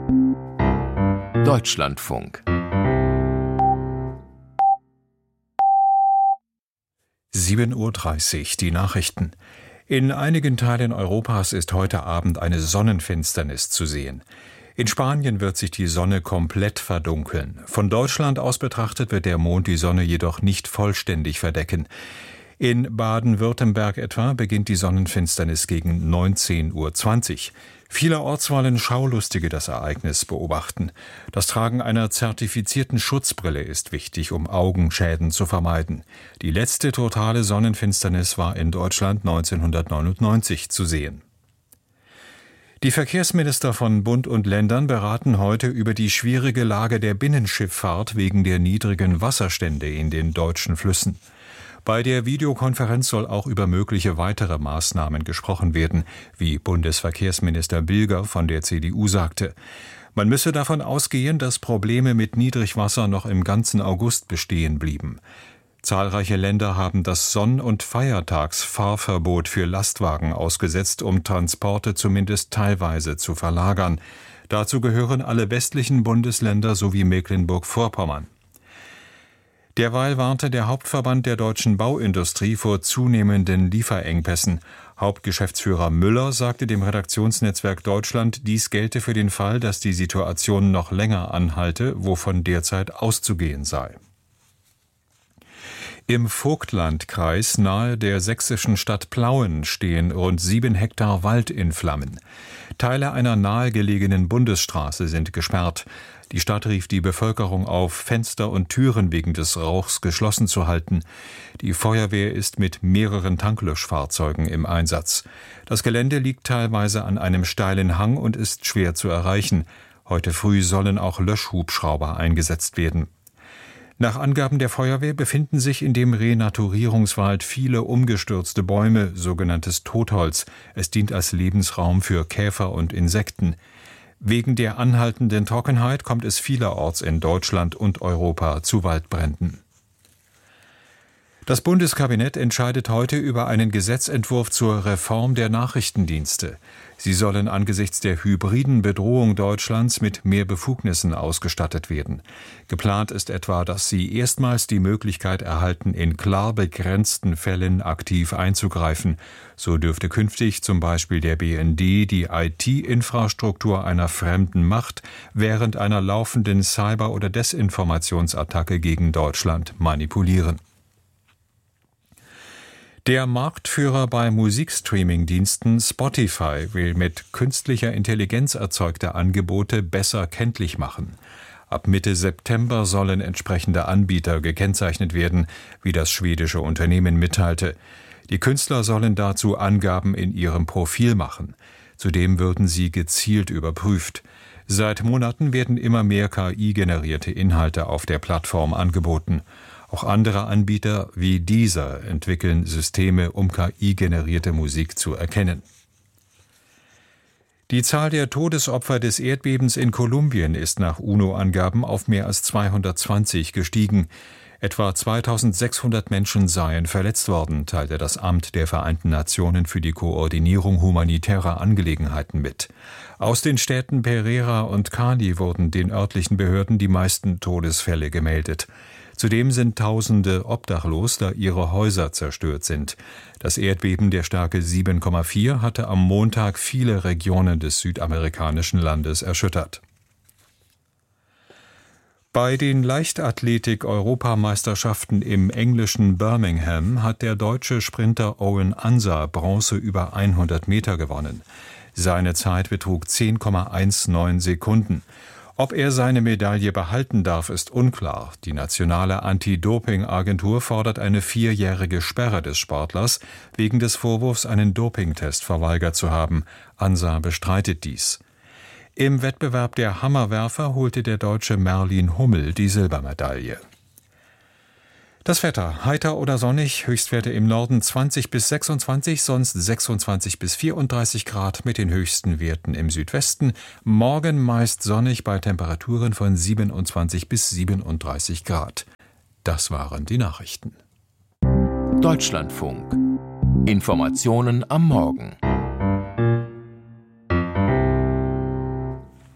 Deutschlandfunk 7:30 Uhr, die Nachrichten. In einigen Teilen Europas ist heute Abend eine Sonnenfinsternis zu sehen. In Spanien wird sich die Sonne komplett verdunkeln. Von Deutschland aus betrachtet wird der Mond die Sonne jedoch nicht vollständig verdecken. In Baden-Württemberg etwa beginnt die Sonnenfinsternis gegen 19:20 Uhr. Vielerorts wollen Schaulustige das Ereignis beobachten. Das Tragen einer zertifizierten Schutzbrille ist wichtig, um Augenschäden zu vermeiden. Die letzte totale Sonnenfinsternis war in Deutschland 1999 zu sehen. Die Verkehrsminister von Bund und Ländern beraten heute über die schwierige Lage der Binnenschifffahrt wegen der niedrigen Wasserstände in den deutschen Flüssen. Bei der Videokonferenz soll auch über mögliche weitere Maßnahmen gesprochen werden, wie Bundesverkehrsminister Bilger von der CDU sagte. Man müsse davon ausgehen, dass Probleme mit Niedrigwasser noch im ganzen August bestehen blieben. Zahlreiche Länder haben das Sonn- und Feiertagsfahrverbot für Lastwagen ausgesetzt, um Transporte zumindest teilweise zu verlagern. Dazu gehören alle westlichen Bundesländer sowie Mecklenburg-Vorpommern. Derweil warnte der Hauptverband der deutschen Bauindustrie vor zunehmenden Lieferengpässen. Hauptgeschäftsführer Müller sagte dem Redaktionsnetzwerk Deutschland, dies gelte für den Fall, dass die Situation noch länger anhalte, wovon derzeit auszugehen sei. Im Vogtlandkreis nahe der sächsischen Stadt Plauen stehen rund 7 Hektar Wald in Flammen. Teile einer nahegelegenen Bundesstraße sind gesperrt. Die Stadt rief die Bevölkerung auf, Fenster und Türen wegen des Rauchs geschlossen zu halten. Die Feuerwehr ist mit mehreren Tanklöschfahrzeugen im Einsatz. Das Gelände liegt teilweise an einem steilen Hang und ist schwer zu erreichen. Heute früh sollen auch Löschhubschrauber eingesetzt werden. Nach Angaben der Feuerwehr befinden sich in dem Renaturierungswald viele umgestürzte Bäume, sogenanntes Totholz. Es dient als Lebensraum für Käfer und Insekten. Wegen der anhaltenden Trockenheit kommt es vielerorts in Deutschland und Europa zu Waldbränden. Das Bundeskabinett entscheidet heute über einen Gesetzentwurf zur Reform der Nachrichtendienste. Sie sollen angesichts der hybriden Bedrohung Deutschlands mit mehr Befugnissen ausgestattet werden. Geplant ist etwa, dass sie erstmals die Möglichkeit erhalten, in klar begrenzten Fällen aktiv einzugreifen. So dürfte künftig zum Beispiel der BND die IT-Infrastruktur einer fremden Macht während einer laufenden Cyber- oder Desinformationsattacke gegen Deutschland manipulieren. Der Marktführer bei Musikstreaming-Diensten Spotify will mit künstlicher Intelligenz erzeugte Angebote besser kenntlich machen. Ab Mitte September sollen entsprechende Anbieter gekennzeichnet werden, wie das schwedische Unternehmen mitteilte. Die Künstler sollen dazu Angaben in ihrem Profil machen. Zudem würden sie gezielt überprüft. Seit Monaten werden immer mehr KI-generierte Inhalte auf der Plattform angeboten. Auch andere Anbieter wie Deezer entwickeln Systeme, um KI-generierte Musik zu erkennen. Die Zahl der Todesopfer des Erdbebens in Kolumbien ist nach UNO-Angaben auf mehr als 220 gestiegen. Etwa 2600 Menschen seien verletzt worden, teilte das Amt der Vereinten Nationen für die Koordinierung humanitärer Angelegenheiten mit. Aus den Städten Pereira und Cali wurden den örtlichen Behörden die meisten Todesfälle gemeldet. Zudem sind Tausende obdachlos, da ihre Häuser zerstört sind. Das Erdbeben der Stärke 7,4 hatte am Montag viele Regionen des südamerikanischen Landes erschüttert. Bei den Leichtathletik-Europameisterschaften im englischen Birmingham hat der deutsche Sprinter Owen Ansa Bronze über 100 Meter gewonnen. Seine Zeit betrug 10,19 Sekunden. Ob er seine Medaille behalten darf, ist unklar. Die nationale Anti-Doping-Agentur fordert eine 4-jährige Sperre des Sportlers wegen des Vorwurfs, einen Dopingtest verweigert zu haben. Ansa bestreitet dies. Im Wettbewerb der Hammerwerfer holte der Deutsche Merlin Hummel die Silbermedaille. Das Wetter: heiter oder sonnig, Höchstwerte im Norden 20 bis 26, sonst 26 bis 34 Grad mit den höchsten Werten im Südwesten. Morgen meist sonnig bei Temperaturen von 27 bis 37 Grad. Das waren die Nachrichten. Deutschlandfunk. Informationen am Morgen.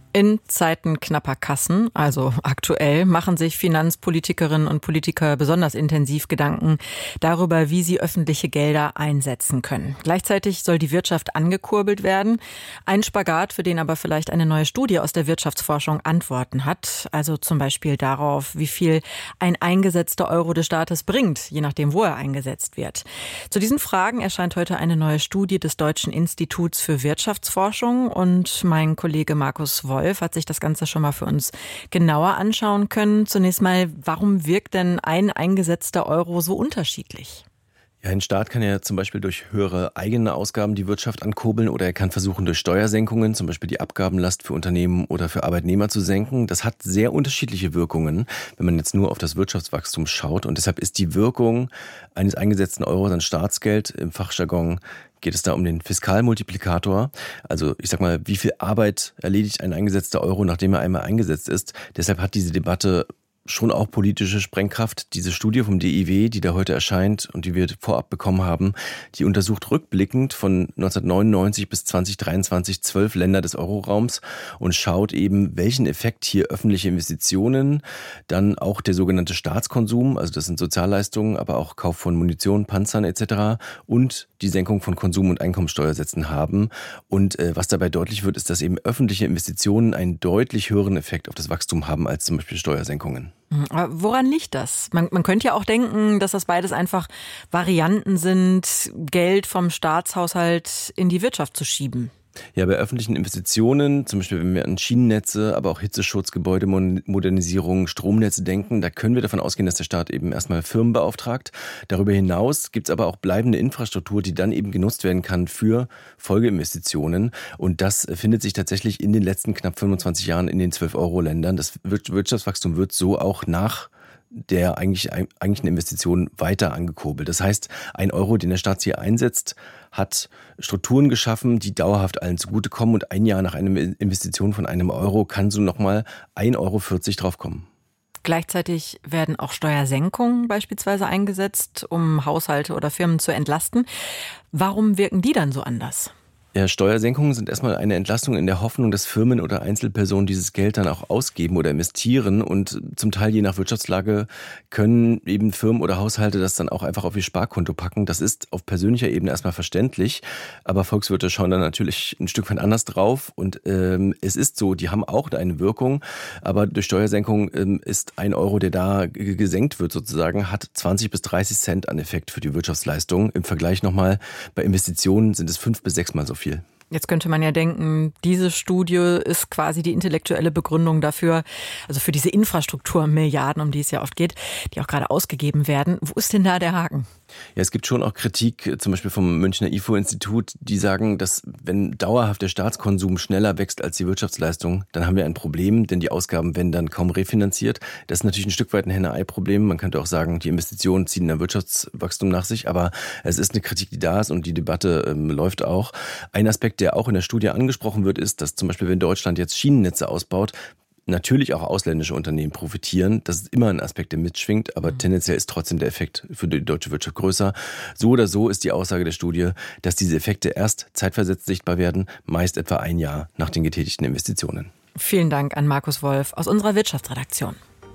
In Zeiten knapper Kassen, also aktuell, machen sich Finanzpolitikerinnen und Politiker besonders intensiv Gedanken darüber, wie sie öffentliche Gelder einsetzen können. Gleichzeitig soll die Wirtschaft angekurbelt werden. Ein Spagat, für den aber vielleicht eine neue Studie aus der Wirtschaftsforschung Antworten hat. Also zum Beispiel darauf, wie viel ein eingesetzter Euro des Staates bringt, je nachdem, wo er eingesetzt wird. Zu diesen Fragen erscheint heute eine neue Studie des Deutschen Instituts für Wirtschaftsforschung und mein Kollege Markus Wolf hat sich das Ganze schon mal für uns genauer anschauen können. Zunächst mal, warum wirkt denn ein eingesetzter Euro so unterschiedlich? Ja, ein Staat kann ja zum Beispiel durch höhere eigene Ausgaben die Wirtschaft ankurbeln oder er kann versuchen, durch Steuersenkungen, zum Beispiel die Abgabenlast für Unternehmen oder für Arbeitnehmer zu senken. Das hat sehr unterschiedliche Wirkungen, wenn man jetzt nur auf das Wirtschaftswachstum schaut. Und deshalb ist die Wirkung eines eingesetzten Euros an Staatsgeld, im Fachjargon geht es da um den Fiskalmultiplikator. Also ich sag mal, wie viel Arbeit erledigt ein eingesetzter Euro, nachdem er einmal eingesetzt ist. Deshalb hat diese Debatte schon auch politische Sprengkraft. Diese Studie vom DIW, die da heute erscheint und die wir vorab bekommen haben, die untersucht rückblickend von 1999 bis 2023 12 Länder des Euroraums und schaut eben, welchen Effekt hier öffentliche Investitionen, dann auch der sogenannte Staatskonsum, also das sind Sozialleistungen, aber auch Kauf von Munition, Panzern etc. und die Senkung von Konsum- und Einkommensteuersätzen haben. Und was dabei deutlich wird, ist, dass eben öffentliche Investitionen einen deutlich höheren Effekt auf das Wachstum haben als zum Beispiel Steuersenkungen. Aber woran liegt das? Man könnte ja auch denken, dass das beides einfach Varianten sind, Geld vom Staatshaushalt in die Wirtschaft zu schieben. Ja, bei öffentlichen Investitionen, zum Beispiel wenn wir an Schienennetze, aber auch Hitzeschutz, Gebäudemodernisierung, Stromnetze denken, da können wir davon ausgehen, dass der Staat eben erstmal Firmen beauftragt. Darüber hinaus gibt es aber auch bleibende Infrastruktur, die dann eben genutzt werden kann für Folgeinvestitionen. Und das findet sich tatsächlich in den letzten knapp 25 Jahren in den 12-Euro-Ländern. Das Wirtschaftswachstum wird so auch nach der eigentlichen Investition weiter angekurbelt. Das heißt, ein Euro, den der Staat hier einsetzt, hat Strukturen geschaffen, die dauerhaft allen zugutekommen und ein Jahr nach einer Investition von einem Euro kann so nochmal 1,40 Euro draufkommen. Gleichzeitig werden auch Steuersenkungen beispielsweise eingesetzt, um Haushalte oder Firmen zu entlasten. Warum wirken die dann so anders? Ja, Steuersenkungen sind erstmal eine Entlastung in der Hoffnung, dass Firmen oder Einzelpersonen dieses Geld dann auch ausgeben oder investieren. Und zum Teil je nach Wirtschaftslage können eben Firmen oder Haushalte das dann auch einfach auf ihr Sparkonto packen. Das ist auf persönlicher Ebene erstmal verständlich. Aber Volkswirte schauen dann natürlich ein Stück weit anders drauf. Und es ist so, die haben auch eine Wirkung. Aber durch Steuersenkung ist 1 Euro, der da gesenkt wird sozusagen, hat 20 bis 30 Cent an Effekt für die Wirtschaftsleistung. Im Vergleich nochmal, bei Investitionen sind es 5 bis 6 Mal so viel. Jetzt könnte man ja denken, diese Studie ist quasi die intellektuelle Begründung dafür, also für diese Infrastrukturmilliarden, um die es ja oft geht, die auch gerade ausgegeben werden. Wo ist denn da der Haken? Ja, es gibt schon auch Kritik, zum Beispiel vom Münchner IFO-Institut, die sagen, dass wenn dauerhaft der Staatskonsum schneller wächst als die Wirtschaftsleistung, dann haben wir ein Problem, denn die Ausgaben werden dann kaum refinanziert. Das ist natürlich ein Stück weit ein Henne-Ei-Problem. Man könnte auch sagen, die Investitionen ziehen dann Wirtschaftswachstum nach sich, aber es ist eine Kritik, die da ist und die Debatte läuft auch. Ein Aspekt, der auch in der Studie angesprochen wird, ist, dass zum Beispiel, wenn Deutschland jetzt Schienennetze ausbaut, natürlich auch ausländische Unternehmen profitieren. Das ist immer ein Aspekt, der mitschwingt, aber tendenziell ist trotzdem der Effekt für die deutsche Wirtschaft größer. So oder so ist die Aussage der Studie, dass diese Effekte erst zeitversetzt sichtbar werden, meist etwa 1 Jahr nach den getätigten Investitionen. Vielen Dank an Markus Wolf aus unserer Wirtschaftsredaktion.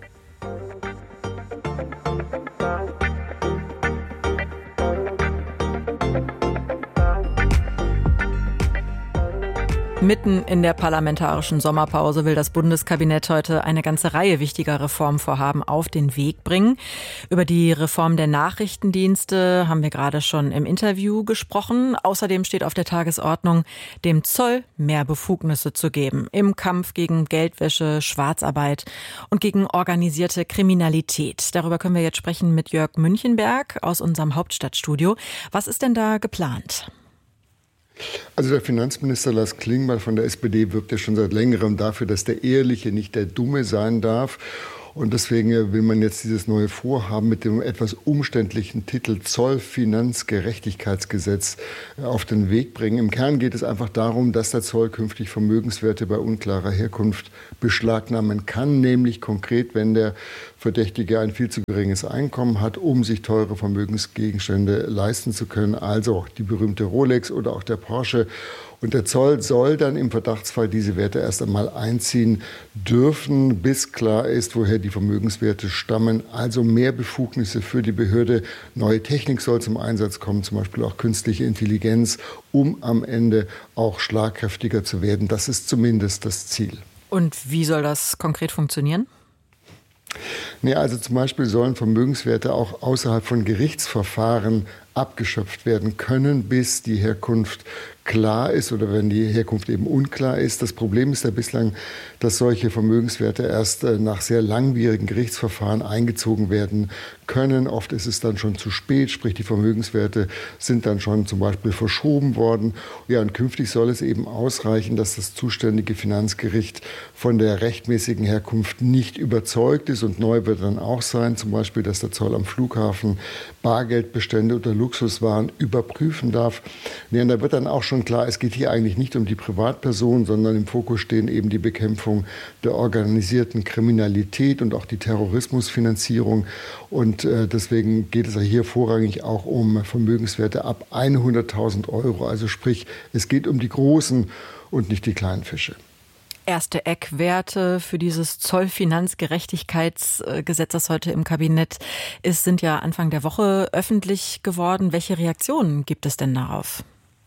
Mitten in der parlamentarischen Sommerpause will das Bundeskabinett heute eine ganze Reihe wichtiger Reformvorhaben auf den Weg bringen. Über die Reform der Nachrichtendienste haben wir gerade schon im Interview gesprochen. Außerdem steht auf der Tagesordnung, dem Zoll mehr Befugnisse zu geben im Kampf gegen Geldwäsche, Schwarzarbeit und gegen organisierte Kriminalität. Darüber können wir jetzt sprechen mit Jörg Münchenberg aus unserem Hauptstadtstudio. Was ist denn da geplant? Also der Finanzminister Lars Klingbeil von der SPD wirbt ja schon seit längerem dafür, dass der Ehrliche nicht der Dumme sein darf. Und deswegen will man jetzt dieses neue Vorhaben mit dem etwas umständlichen Titel Zollfinanzgerechtigkeitsgesetz auf den Weg bringen. Im Kern geht es einfach darum, dass der Zoll künftig Vermögenswerte bei unklarer Herkunft beschlagnahmen kann, nämlich konkret, wenn der Verdächtige ein viel zu geringes Einkommen hat, um sich teure Vermögensgegenstände leisten zu können, also die berühmte Rolex oder auch der Porsche. Und der Zoll soll dann im Verdachtsfall diese Werte erst einmal einziehen dürfen, bis klar ist, woher die Vermögenswerte stammen. Also mehr Befugnisse für die Behörde. Neue Technik soll zum Einsatz kommen, zum Beispiel auch künstliche Intelligenz, um am Ende auch schlagkräftiger zu werden. Das ist zumindest das Ziel. Und wie soll das konkret funktionieren? Ja, also zum Beispiel sollen Vermögenswerte auch außerhalb von Gerichtsverfahren abgeschöpft werden können, bis die Herkunft klar ist oder wenn die Herkunft eben unklar ist. Das Problem ist ja bislang, dass solche Vermögenswerte erst nach sehr langwierigen Gerichtsverfahren eingezogen werden können. Oft ist es dann schon zu spät, sprich die Vermögenswerte sind dann schon zum Beispiel verschoben worden. Ja, und künftig soll es eben ausreichen, dass das zuständige Finanzgericht von der rechtmäßigen Herkunft nicht überzeugt ist. Und neu wird dann auch sein, zum Beispiel, dass der Zoll am Flughafen Bargeldbestände oder Luxuswaren überprüfen darf. Ja, und da wird dann auch schon klar, es geht hier eigentlich nicht um die Privatperson, sondern im Fokus stehen eben die Bekämpfung der organisierten Kriminalität und auch die Terrorismusfinanzierung. Und deswegen geht es ja hier vorrangig auch um Vermögenswerte ab 100.000 Euro. Also sprich, es geht um die großen und nicht die kleinen Fische. Erste Eckwerte für dieses Zollfinanzgerechtigkeitsgesetz, das heute im Kabinett ist, sind ja Anfang der Woche öffentlich geworden. Welche Reaktionen gibt es denn darauf?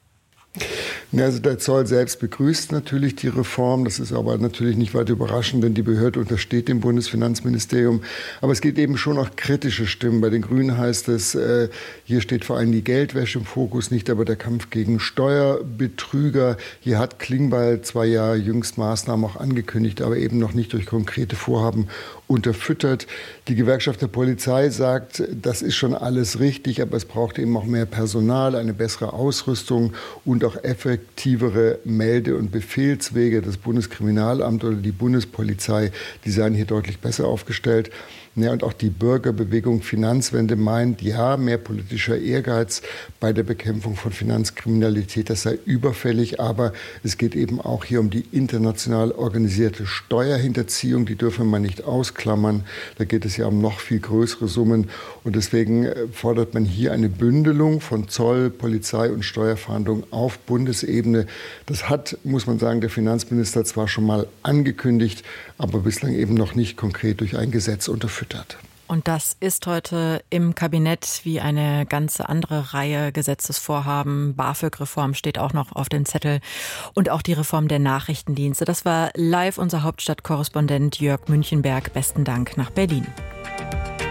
Ja, also der Zoll selbst begrüßt natürlich die Reform. Das ist aber natürlich nicht weiter überraschend, denn die Behörde untersteht dem Bundesfinanzministerium. Aber es gibt eben schon auch kritische Stimmen. Bei den Grünen heißt es, hier steht vor allem die Geldwäsche im Fokus, nicht aber der Kampf gegen Steuerbetrüger. Hier hat Klingbeil zwar ja jüngst Maßnahmen auch angekündigt, aber eben noch nicht durch konkrete Vorhaben unterfüttert. Die Gewerkschaft der Polizei sagt, das ist schon alles richtig, aber es braucht eben auch mehr Personal, eine bessere Ausrüstung und auch effektivere Melde- und Befehlswege. Das Bundeskriminalamt oder die Bundespolizei, die seien hier deutlich besser aufgestellt. Ja, und auch die Bürgerbewegung Finanzwende meint, ja, mehr politischer Ehrgeiz bei der Bekämpfung von Finanzkriminalität, das sei überfällig. Aber es geht eben auch hier um die international organisierte Steuerhinterziehung. Die dürfen wir nicht ausklammern. Da geht es ja um noch viel größere Summen. Und deswegen fordert man hier eine Bündelung von Zoll, Polizei und Steuerfahndung auf Bundesebene. Das hat, muss man sagen, der Finanzminister zwar schon mal angekündigt, aber bislang eben noch nicht konkret durch ein Gesetz unterfüttert. Und das ist heute im Kabinett wie eine ganze andere Reihe Gesetzesvorhaben. BAföG-Reform steht auch noch auf dem Zettel und auch die Reform der Nachrichtendienste. Das war live unser Hauptstadtkorrespondent Jörg Münchenberg. Besten Dank nach Berlin.